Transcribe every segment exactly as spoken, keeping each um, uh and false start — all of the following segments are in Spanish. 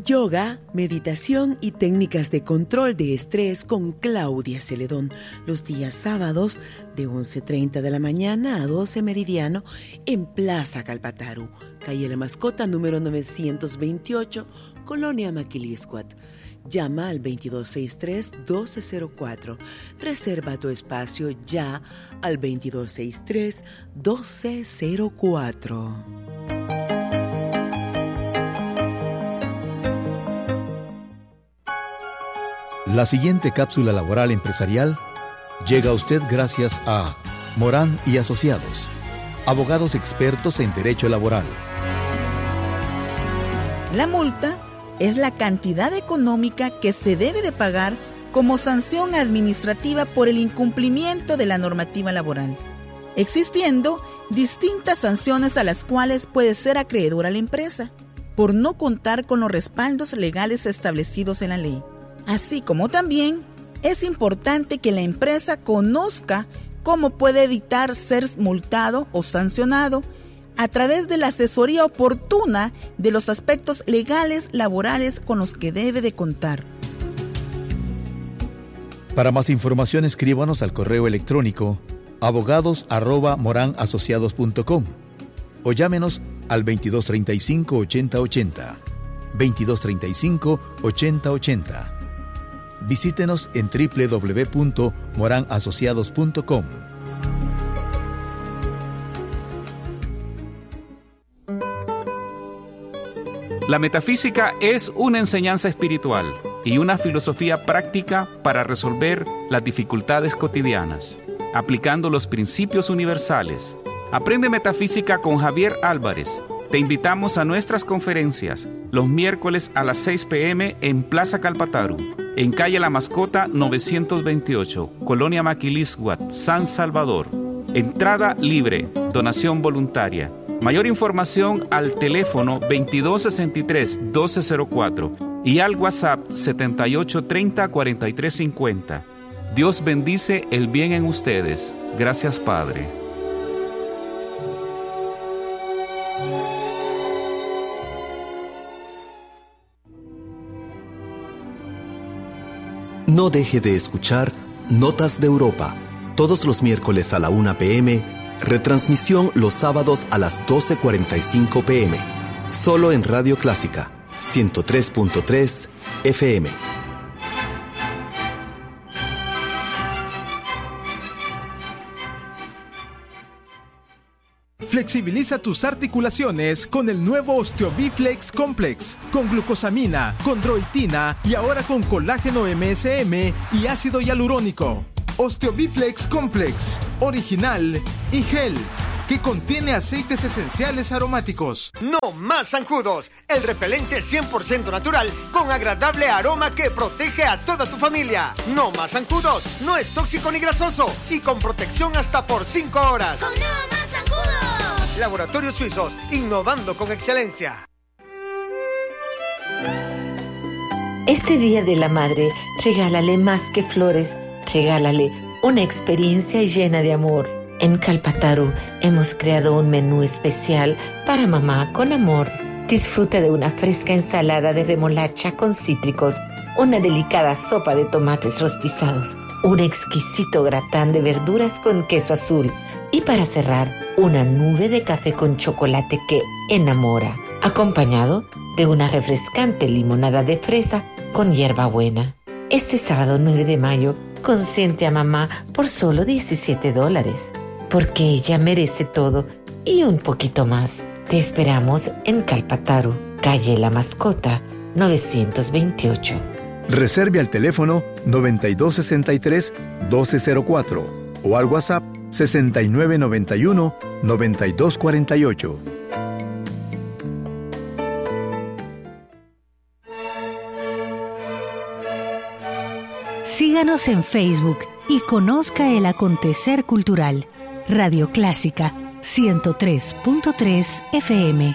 Yoga, meditación y técnicas de control de estrés con Claudia Celedón, los días sábados de once treinta de la mañana a doce meridiano en Plaza Calpataru, calle La Mascota número novecientos veintiocho, Colonia Maquiliscuat. Llama al veintidós sesenta y tres, doce cero cuatro. Reserva tu espacio ya al veintidós sesenta y tres, doce cero cuatro. La siguiente cápsula laboral empresarial llega a usted gracias a Morán y Asociados, abogados expertos en derecho laboral. La multa es la cantidad económica que se debe de pagar como sanción administrativa por el incumplimiento de la normativa laboral, existiendo distintas sanciones a las cuales puede ser acreedora la empresa por no contar con los respaldos legales establecidos en la ley. Así como también es importante que la empresa conozca cómo puede evitar ser multado o sancionado a través de la asesoría oportuna de los aspectos legales laborales con los que debe de contar. Para más información, escríbanos al correo electrónico abogados arroba moranasociados punto com o llámenos al veintidós treinta y cinco, ochenta ochenta, veintidós treinta y cinco, ochenta ochenta. Visítenos en doble u doble u doble u punto moran asociados punto com. La metafísica es una enseñanza espiritual y una filosofía práctica para resolver las dificultades cotidianas, aplicando los principios universales. Aprende metafísica con Javier Álvarez. Te invitamos a nuestras conferencias los miércoles a las seis pe eme en Plaza Calpataru, en calle La Mascota novecientos veintiocho, Colonia Maquiliscuat, San Salvador. Entrada libre, donación voluntaria. Mayor información al teléfono veintidós sesenta y tres, doce cero cuatro y al WhatsApp setenta y ocho treinta, cuarenta y tres cincuenta. Dios bendice el bien en ustedes. Gracias, Padre. No deje de escuchar Notas de Europa, todos los miércoles a la una pe eme, retransmisión los sábados a las doce cuarenta y cinco pe eme, solo en Radio Clásica, ciento tres punto tres efe eme. Flexibiliza tus articulaciones con el nuevo OsteoBiflex Complex, con glucosamina, chondroitina y ahora con colágeno eme ese eme y ácido hialurónico. OsteoBiflex Complex, original y gel, que contiene aceites esenciales aromáticos. No más zancudos, el repelente cien por ciento natural con agradable aroma que protege a toda tu familia. No más zancudos, no es tóxico ni grasoso y con protección hasta por cinco horas. ¡Con No Más Zancudos! Laboratorios Suizos, innovando con excelencia. Este Día de la Madre, regálale más que flores, regálale una experiencia llena de amor. En Calpataru hemos creado un menú especial para mamá con amor. Disfruta de una fresca ensalada de remolacha con cítricos, una delicada sopa de tomates rostizados, un exquisito gratán de verduras con queso azul y para cerrar, una nube de café con chocolate que enamora, acompañado de una refrescante limonada de fresa con hierbabuena. Este sábado nueve de mayo, consiente a mamá por solo diecisiete dólares, porque ella merece todo y un poquito más. Te esperamos en Calpataru, calle La Mascota, novecientos veintiocho. Reserve al teléfono noventa y dos sesenta y tres, doce cero cuatro o al WhatsApp sesenta y nueve noventa y uno, noventa y dos cuarenta y ocho. Síganos en Facebook y conozca el acontecer cultural. Radio Clásica ciento tres punto tres efe eme.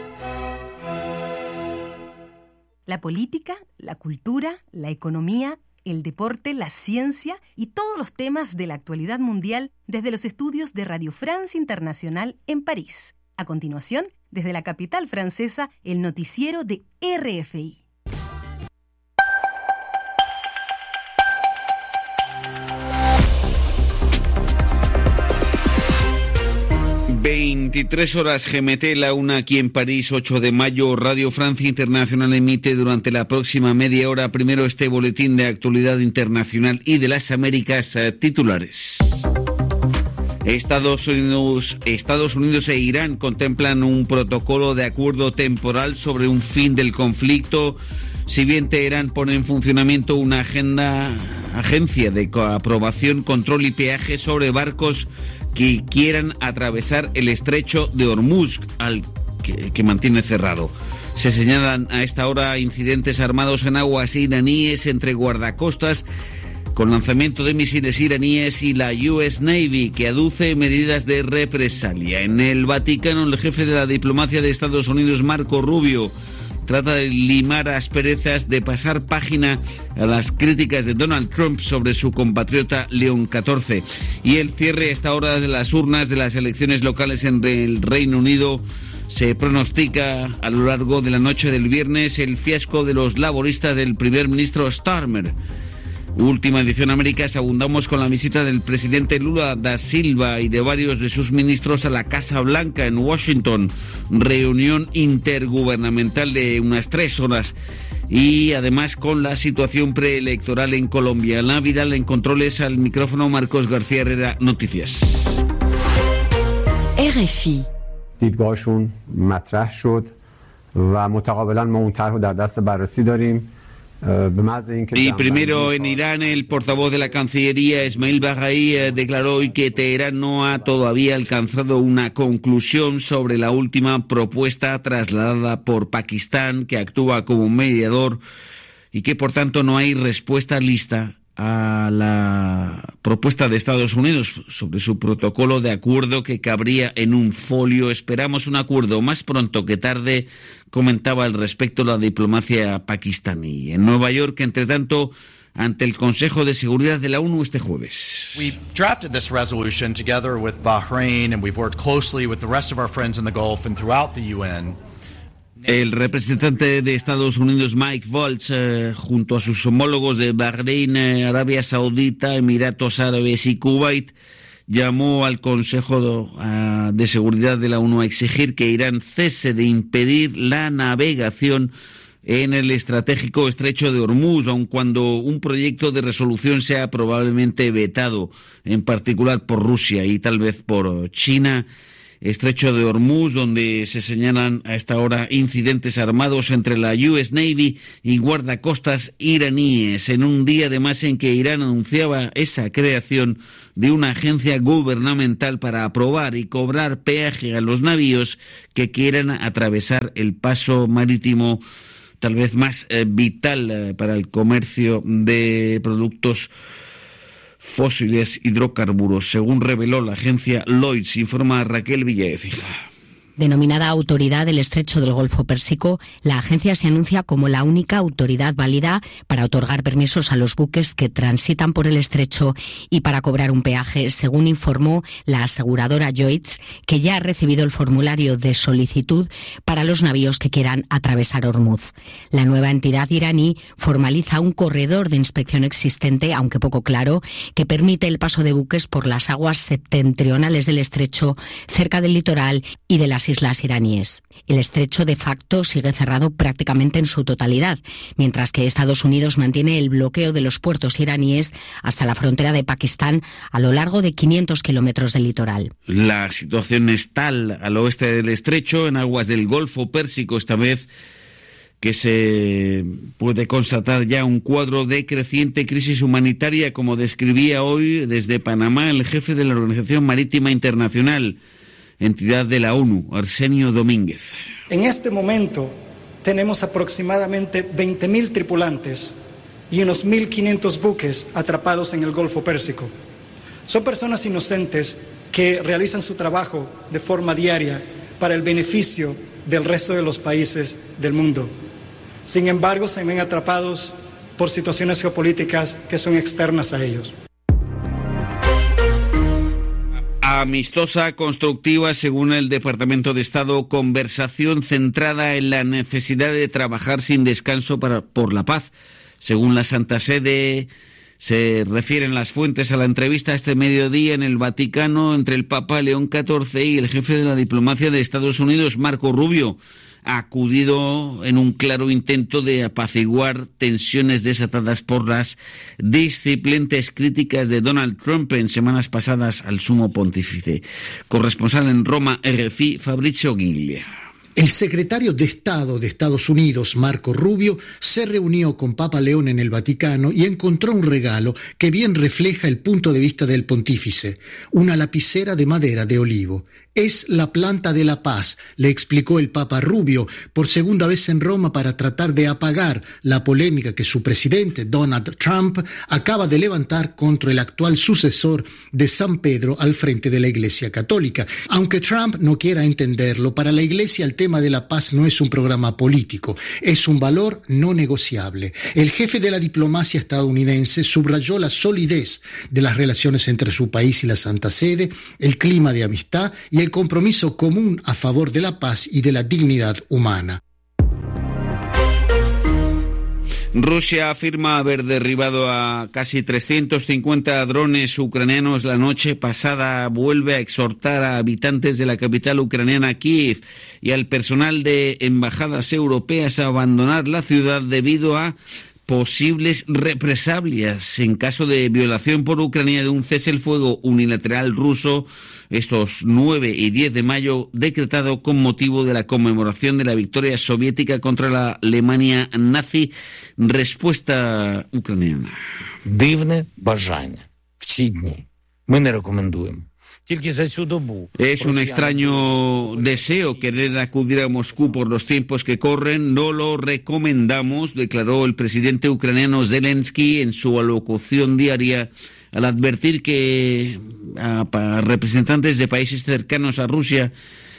La política, la cultura, la economía, el deporte, la ciencia y todos los temas de la actualidad mundial desde los estudios de Radio France Internacional en París. A continuación, desde la capital francesa, el noticiero de erre efe i. veintitrés horas G M T, la una aquí en París, ocho de mayo. Radio Francia Internacional emite durante la próxima media hora primero este boletín de actualidad internacional y de las Américas. eh, titulares. Estados Unidos, Estados Unidos e Irán contemplan un protocolo de acuerdo temporal sobre un fin del conflicto. Si bien Teherán pone en funcionamiento una agenda, agencia de aprobación, control y peaje sobre barcos que quieran atravesar el estrecho de Hormuz, al que, que mantiene cerrado. Se señalan a esta hora incidentes armados en aguas iraníes entre guardacostas con lanzamiento de misiles iraníes y la U S Navy, que aduce medidas de represalia. En el Vaticano, el jefe de la diplomacia de Estados Unidos, Marco Rubio, trata de limar asperezas, de pasar página a las críticas de Donald Trump sobre su compatriota León catorce. Y el cierre a esta hora de las urnas de las elecciones locales en el Reino Unido. Se pronostica a lo largo de la noche del viernes el fiasco de los laboristas del primer ministro Starmer. Última edición Américas, abundamos con la visita del presidente Lula da Silva y de varios de sus ministros a la Casa Blanca en Washington. Reunión intergubernamental de unas tres horas. Y además con la situación preelectoral en Colombia. Alain Vidal en controles, al micrófono Marcos García Herrera, Noticias. R F I. دیدگاهشون مطرح شد و متقابلا ما اون طرح رو در دست بررسی داریم. Y primero en Irán, el portavoz de la Cancillería, Esmail Baghai, declaró hoy que Teherán no ha todavía alcanzado una conclusión sobre la última propuesta trasladada por Pakistán, que actúa como mediador, y que por tanto no hay respuesta lista a la propuesta de Estados Unidos sobre su protocolo de acuerdo que cabría en un folio. Esperamos un acuerdo más pronto que tarde, comentaba al respecto la diplomacia pakistaní. En Nueva York, entre tanto, ante el Consejo de Seguridad de la ONU este jueves. We drafted this resolution together with Bahrain, and we've worked closely with the rest of our friends in the Gulf and throughout the U N. El representante de Estados Unidos, Mike Waltz, eh, junto a sus homólogos de Bahrein, eh, Arabia Saudita, Emiratos Árabes y Kuwait, llamó al Consejo de, de Seguridad de la ONU a exigir que Irán cese de impedir la navegación en el estratégico estrecho de Hormuz, aun cuando un proyecto de resolución sea probablemente vetado, en particular por Rusia y tal vez por China. Estrecho de Hormuz, donde se señalan a esta hora incidentes armados entre la U S Navy y guardacostas iraníes, en un día además en que Irán anunciaba esa creación de una agencia gubernamental para aprobar y cobrar peaje a los navíos que quieran atravesar el paso marítimo tal vez más eh, vital eh, para el comercio de productos fósiles, hidrocarburos, según reveló la agencia Lloyd's, informa Raquel Villaécija. Denominada Autoridad del Estrecho del Golfo Pérsico, la agencia se anuncia como la única autoridad válida para otorgar permisos a los buques que transitan por el estrecho y para cobrar un peaje, según informó la aseguradora Lloyd's, que ya ha recibido el formulario de solicitud para los navíos que quieran atravesar Hormuz. La nueva entidad iraní formaliza un corredor de inspección existente, aunque poco claro, que permite el paso de buques por las aguas septentrionales del estrecho, cerca del litoral y de las islas iraníes. El estrecho de facto sigue cerrado prácticamente en su totalidad, mientras que Estados Unidos mantiene el bloqueo de los puertos iraníes hasta la frontera de Pakistán a lo largo de quinientos kilómetros del litoral. La situación es tal al oeste del estrecho, en aguas del Golfo Pérsico esta vez, que se puede constatar ya un cuadro de creciente crisis humanitaria, como describía hoy desde Panamá el jefe de la Organización Marítima Internacional, entidad de la ONU, Arsenio Domínguez. En este momento tenemos aproximadamente veinte mil tripulantes y unos mil quinientos buques atrapados en el Golfo Pérsico. Son personas inocentes que realizan su trabajo de forma diaria para el beneficio del resto de los países del mundo. Sin embargo, se ven atrapados por situaciones geopolíticas que son externas a ellos. Amistosa, constructiva, según el Departamento de Estado, conversación centrada en la necesidad de trabajar sin descanso para, por la paz. Según la Santa Sede, Se refieren las fuentes a la entrevista este mediodía en el Vaticano entre el Papa León catorce y el jefe de la diplomacia de Estados Unidos, Marco Rubio, acudido en un claro intento de apaciguar tensiones desatadas por las disciplinantes críticas de Donald Trump en semanas pasadas al sumo pontífice. Corresponsal en Roma, R F I, Fabrizio Ghiglia. El secretario de Estado de Estados Unidos, Marco Rubio, se reunió con Papa León en el Vaticano y encontró un regalo que bien refleja el punto de vista del pontífice, una lapicera de madera de olivo. Es la planta de la paz, le explicó el Papa Rubio por segunda vez en Roma para tratar de apagar la polémica que su presidente, Donald Trump, acaba de levantar contra el actual sucesor de San Pedro al frente de la Iglesia Católica. Aunque Trump no quiera entenderlo, para la Iglesia el tema de la paz no es un programa político, es un valor no negociable. El jefe de la diplomacia estadounidense subrayó la solidez de las relaciones entre su país y la Santa Sede, el clima de amistad y el compromiso común a favor de la paz y de la dignidad humana. Rusia afirma haber derribado a casi trescientos cincuenta drones ucranianos la noche pasada. Vuelve a exhortar a habitantes de la capital ucraniana, Kiev, y al personal de embajadas europeas a abandonar la ciudad debido a posibles represalias en caso de violación por Ucrania de un cese el fuego unilateral ruso estos nueve y diez de mayo, decretado con motivo de la conmemoración de la victoria soviética contra la Alemania nazi. Respuesta ucraniana. Дивне бажання в ці дні. Ми не рекомендуємо. Es un extraño deseo querer acudir a Moscú por los tiempos que corren. No lo recomendamos, declaró el presidente ucraniano Zelensky en su alocución diaria al advertir que a, a representantes de países cercanos a Rusia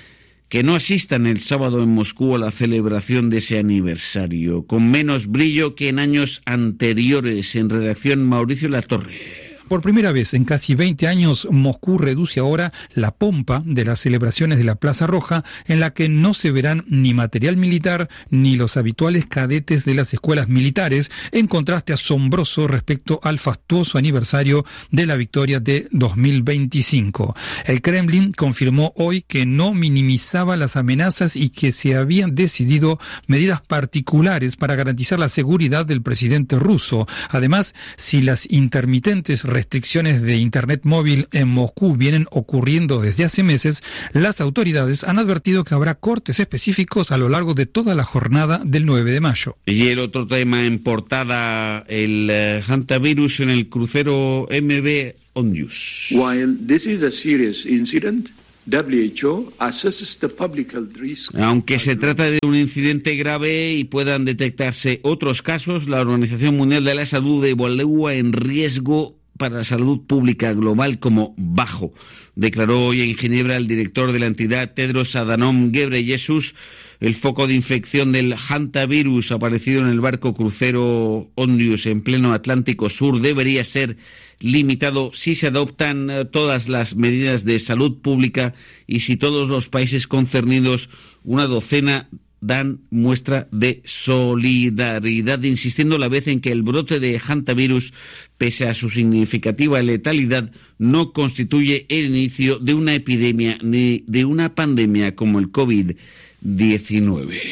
que no asistan el sábado en Moscú a la celebración de ese aniversario, con menos brillo que en años anteriores. En redacción, Mauricio Latorre. Por primera vez en casi veinte años, Moscú reduce ahora la pompa de las celebraciones de la Plaza Roja, en la que no se verán ni material militar ni los habituales cadetes de las escuelas militares, en contraste asombroso respecto al fastuoso aniversario de la victoria de dos mil veinticinco. El Kremlin confirmó hoy que no minimizaba las amenazas y que se habían decidido medidas particulares para garantizar la seguridad del presidente ruso. Además, si las intermitentes restricciones de Internet móvil en Moscú vienen ocurriendo desde hace meses, las autoridades han advertido que habrá cortes específicos a lo largo de toda la jornada del nueve de mayo. Y el otro tema en portada, el uh, hantavirus en el crucero M V Ondius. While this is a serious incident, W H O assesses the public health risk. Aunque se trata de un incidente grave y puedan detectarse otros casos, la Organización Mundial de la Salud evalúa en riesgo para la salud pública global como bajo, declaró hoy en Ginebra el director de la entidad, Tedros Adhanom Ghebreyesus. El foco de infección del hantavirus aparecido en el barco crucero Ondius en pleno Atlántico Sur debería ser limitado si se adoptan todas las medidas de salud pública y si todos los países concernidos, una docena, dan muestra de solidaridad, insistiendo a la vez en que el brote de hantavirus, pese a su significativa letalidad, no constituye el inicio de una epidemia ni de una pandemia como el COVID diecinueve.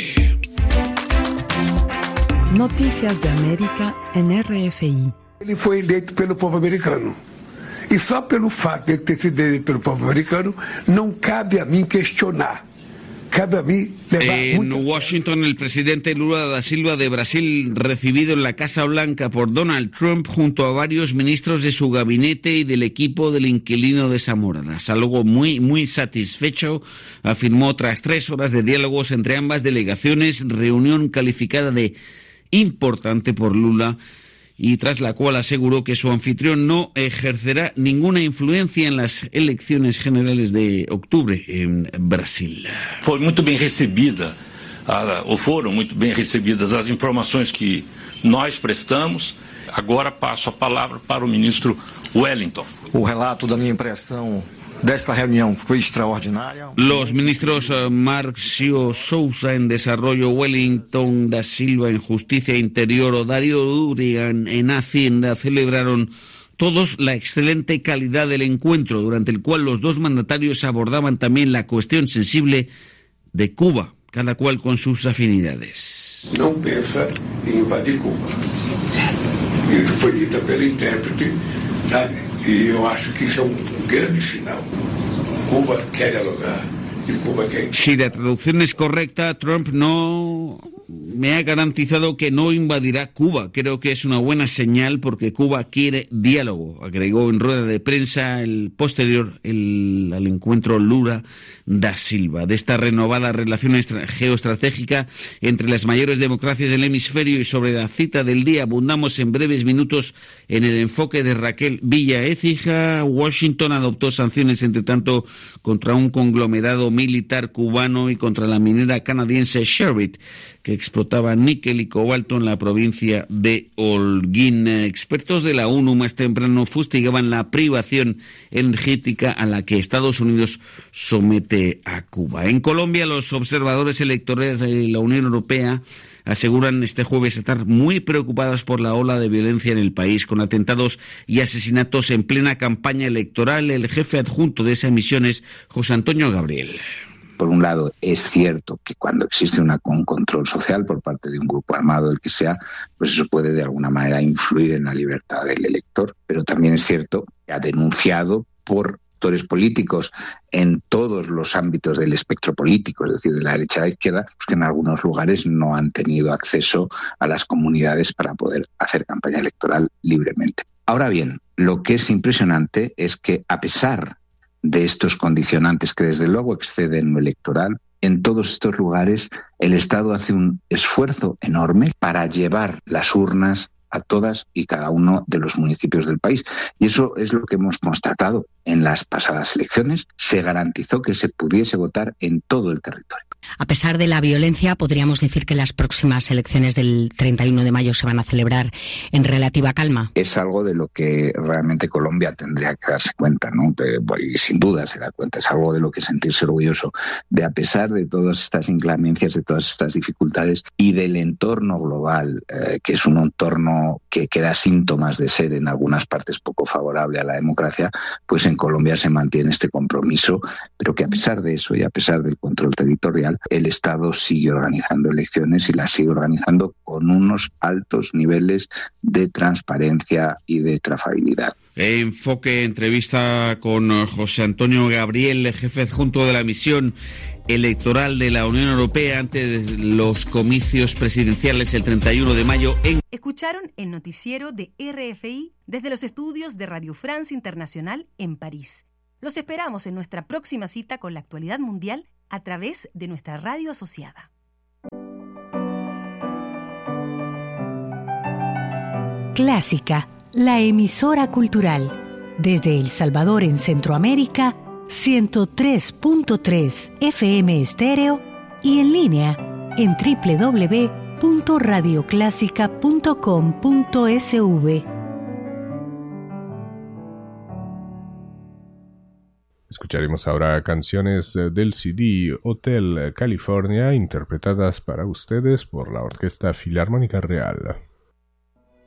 Noticias de América en R F I. Ele foi eleito pelo povo americano. E só pelo fato de ter sido eleito pelo povo americano, não cabe a mim questionar. En Washington, el presidente Lula da Silva de Brasil, recibido en la Casa Blanca por Donald Trump junto a varios ministros de su gabinete y del equipo del inquilino de Zamora. Salgo muy, muy satisfecho, afirmó tras tres horas de diálogos entre ambas delegaciones, reunión calificada de importante por Lula, y tras la cual aseguró que su anfitrión no ejercerá ninguna influencia en las elecciones generales de octubre en Brasil. Foi muito bem recebida, ou foram muito bem recebidas as informações que nós prestamos. Agora passo a palavra para o ministro Wellington. O relato da minha impressão desta reunião foi extraordinária. Los ministros Marcio Sousa en Desarrollo, Wellington da Silva en Justicia Interior o Darío Durian en Hacienda celebraron todos la excelente calidad del encuentro, durante el cual los dos mandatarios abordaban también la cuestión sensible de Cuba, cada cual con sus afinidades. No pensa en invadir Cuba. Y eso fue dito pelo intérprete, ¿sabe? Y yo acho que eso es un gran sinal. Cuba quiere dialogar y Cuba quiere... Si la traducción es correcta, Trump no me ha garantizado que no invadirá Cuba. Creo que es una buena señal porque Cuba quiere diálogo, agregó en rueda de prensa el posterior el, al encuentro Lula da Silva. De esta renovada relación geoestratégica entre las mayores democracias del hemisferio y sobre la cita del día abundamos en breves minutos en el enfoque de Raquel Villa Écija. Washington adoptó sanciones, entre tanto, contra un conglomerado militar cubano y contra la minera canadiense Sherritt, que explotaba níquel y cobalto en la provincia de Holguín. Expertos de la ONU más temprano fustigaban la privación energética a la que Estados Unidos somete a Cuba. En Colombia, los observadores electorales de la Unión Europea aseguran este jueves estar muy preocupados por la ola de violencia en el país, con atentados y asesinatos en plena campaña electoral. El jefe adjunto de esa misión es José Antonio Gabriel. Por un lado, es cierto que cuando existe una, un control social por parte de un grupo armado, el que sea, pues eso puede de alguna manera influir en la libertad del elector. Pero también es cierto que ha denunciado por actores políticos en todos los ámbitos del espectro político, es decir, de la derecha a la izquierda, pues que en algunos lugares no han tenido acceso a las comunidades para poder hacer campaña electoral libremente. Ahora bien, lo que es impresionante es que a pesar de estos condicionantes que desde luego exceden lo electoral, en todos estos lugares el Estado hace un esfuerzo enorme para llevar las urnas a todas y cada uno de los municipios del país. Y eso es lo que hemos constatado en las pasadas elecciones. Se garantizó que se pudiese votar en todo el territorio. A pesar de la violencia, podríamos decir que las próximas elecciones del treinta y uno de mayo se van a celebrar en relativa calma. Es algo de lo que realmente Colombia tendría que darse cuenta, ¿no? Y sin duda se da cuenta. Es algo de lo que sentirse orgulloso, de a pesar de todas estas inclemencias, de todas estas dificultades y del entorno global, eh, que es un entorno que, que da síntomas de ser en algunas partes poco favorable a la democracia, pues en Colombia se mantiene este compromiso, pero que a pesar de eso y a pesar del control territorial, el Estado sigue organizando elecciones y las sigue organizando con unos altos niveles de transparencia y de trazabilidad. Enfoque, entrevista con José Antonio Gabriel, jefe adjunto de la misión electoral de la Unión Europea antes de los comicios presidenciales el treinta y uno de mayo en... Escucharon el noticiero de R F I desde los estudios de Radio France Internacional en París. Los esperamos en nuestra próxima cita con la actualidad mundial a través de nuestra radio asociada. Clásica, la emisora cultural. Desde El Salvador en Centroamérica, ciento tres punto tres F M estéreo y en línea en doble u doble u doble u punto radio clásica punto com punto s v. Escucharemos ahora canciones del C D Hotel California interpretadas para ustedes por la Orquesta Filarmónica Real.